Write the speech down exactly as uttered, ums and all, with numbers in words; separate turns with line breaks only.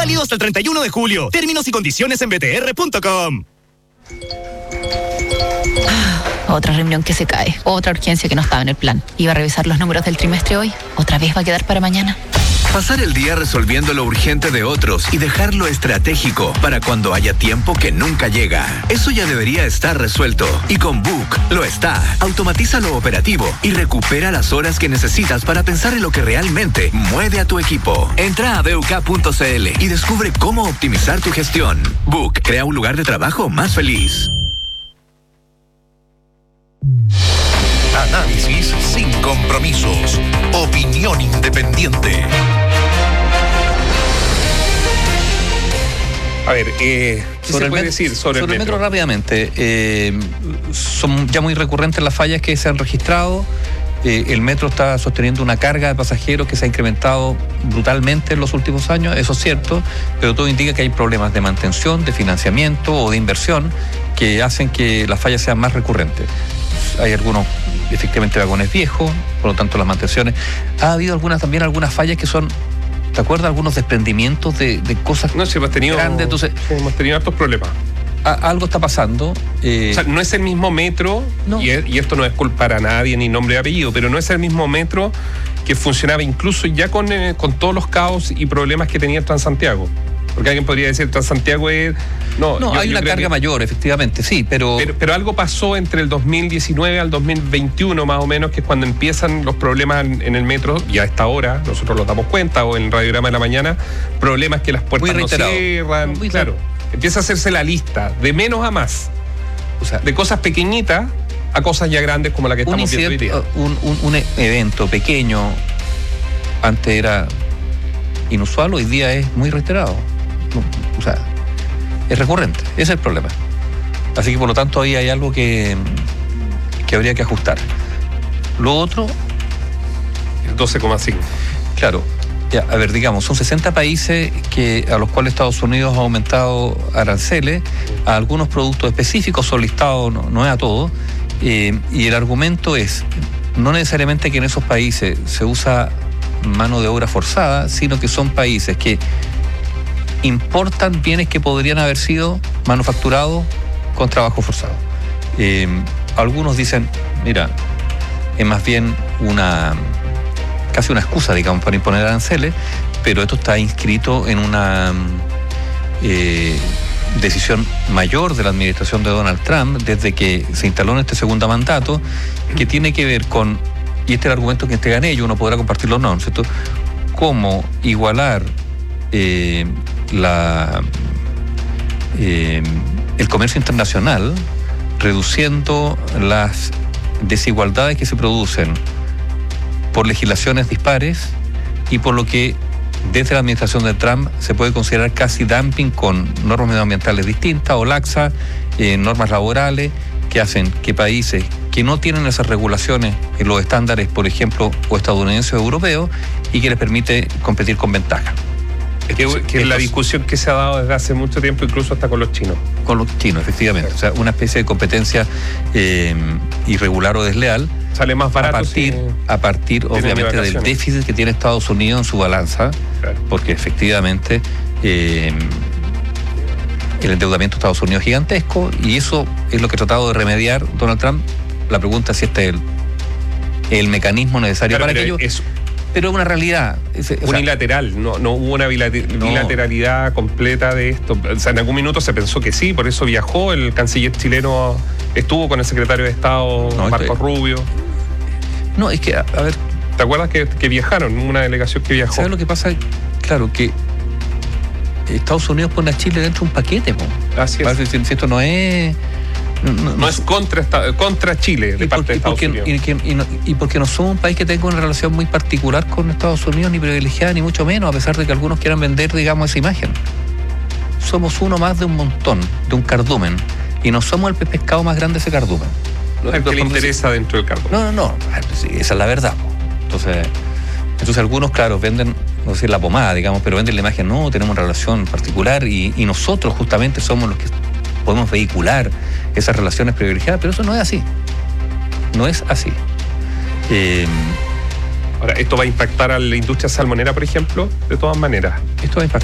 Válido hasta el treinta y uno de julio. Términos y condiciones en b t r punto com.
Otra reunión que se cae, otra urgencia que no estaba en el plan. Iba a revisar los números del trimestre hoy, otra vez va a quedar para mañana.
Pasar el día resolviendo lo urgente de otros y dejarlo estratégico para cuando haya tiempo que nunca llega. Eso ya debería estar resuelto. Y con Book lo está. Automatiza lo operativo y recupera las horas que necesitas para pensar en lo que realmente mueve a tu equipo. Entra a b u k punto c l y descubre cómo optimizar tu gestión. Book crea un lugar de trabajo más feliz.
Análisis sin compromisos. Opinión independiente.
A ver, eh, ¿qué
sobre
se puede
el
decir sobre,
sobre
el
el
metro?
metro rápidamente? Eh, son ya muy recurrentes las fallas que se han registrado. Eh, el metro está sosteniendo una carga de pasajeros que se ha incrementado brutalmente en los últimos años, eso es cierto, pero todo indica que hay problemas de mantención, de financiamiento o de inversión que hacen que las fallas sean más recurrentes. Hay algunos, efectivamente, vagones viejos, por lo tanto las mantenciones. Ha habido algunas también algunas fallas que son, ¿te acuerdas? Algunos desprendimientos de, de cosas
No, sí, hemos tenido,
grandes. Entonces,
hemos tenido hartos problemas.
a, algo está pasando. Eh,
O sea, no es el mismo metro,
No.
y, es- y esto no es culpar a nadie ni nombre y apellido, pero no es el mismo metro que funcionaba incluso ya con, eh, con todos los caos y problemas que tenía el Transantiago. Porque alguien podría decir, Transantiago es... No,
no,
yo-
hay
yo
una
creo
carga
que-
mayor, efectivamente, sí, pero...
Pero, pero algo pasó entre el dos mil diecinueve al dos mil veintiuno más o menos, que es cuando empiezan los problemas en, en el metro, y a esta hora nosotros nos damos cuenta, o en el radiograma de la mañana, problemas que las puertas
Muy
no
reiterado.
cierran,
Muy
claro. Empieza a hacerse la lista, de menos a más,
o sea,
de cosas pequeñitas a cosas ya grandes como la que
un
estamos viendo hoy
incidente,
día.
un, un, un evento pequeño, antes era inusual, hoy día es muy reiterado. No, o sea, es recurrente, ese es el problema. Así que por lo tanto ahí hay algo que, que habría que ajustar. Lo otro,
El doce coma cinco.
claro, ya, a ver, digamos, son sesenta países que, a los cuales Estados Unidos ha aumentado aranceles a algunos productos específicos, son listados, no, no es a todo, eh, y el argumento es no necesariamente que en esos países se usa mano de obra forzada, sino que son países que importan bienes que podrían haber sido manufacturados con trabajo forzado. Eh, algunos dicen, mira, es más bien una casi una excusa, digamos, para imponer aranceles, pero esto está inscrito en una eh, decisión mayor de la administración de Donald Trump desde que se instaló en este segundo mandato, que tiene que ver con, y este es el argumento que entregan ellos, uno podrá compartirlo o no, ¿cierto? Cómo igualar eh, la eh, el comercio internacional, reduciendo las desigualdades que se producen por legislaciones dispares y por lo que desde la administración de Trump se puede considerar casi dumping con normas medioambientales distintas o laxas, eh, normas laborales que hacen que países que no tienen esas regulaciones en los estándares, por ejemplo, o estadounidenses o europeos, y que les permite competir con ventaja.
Que, que es la discusión que se ha dado desde hace mucho tiempo, incluso hasta con los chinos.
Con los chinos, efectivamente. O sea, una especie de competencia eh, irregular o desleal.
Sale más barato.
A partir,
si
a partir
tienen
obviamente, del
vacaciones.
déficit que tiene Estados Unidos en su balanza,
Claro.
porque efectivamente eh, el endeudamiento de Estados Unidos es gigantesco, y eso es lo que ha tratado de remediar Donald Trump. La pregunta es si este es el, el mecanismo necesario
Claro,
para
pero
aquello.
es
Pero es una realidad. Es, o sea,
unilateral, no, no hubo una bilate-
No.
bilateralidad completa de esto. O sea, en algún minuto se pensó que sí, por eso viajó el canciller chileno, estuvo con el secretario de Estado,
No,
Marcos
estoy-
Rubio.
no, es que, a, a ver,
¿Te acuerdas que, que viajaron? Una delegación que viajó.
¿sabes lo que pasa? Claro, que Estados Unidos pone a Chile dentro de un paquete, po.
Así es.
Si, si esto no es... No, no-
No es contra, esta- contra Chile de
y,
parte
por-
de
y
Estados
porque,
Unidos.
y que- y no- y porque no somos un país que tenga una relación muy particular con Estados Unidos, ni privilegiada, ni mucho menos, a pesar de que algunos quieran vender, digamos, esa imagen. Somos uno más de un montón, de un cardumen, y no somos el pez pescado más grande de ese cardumen.
No es el que le interesa dentro del cargo.
No, no, no, sí, esa es la verdad, po. Entonces, entonces algunos, claro, venden, no sé, la pomada, digamos, pero venden la imagen, no, tenemos una relación particular, y, y nosotros justamente somos los que podemos vehicular esas relaciones privilegiadas, pero eso no es así. No es así. Eh,
Ahora, ¿esto va a impactar a la industria salmonera, por ejemplo? De todas maneras.
esto va a impactar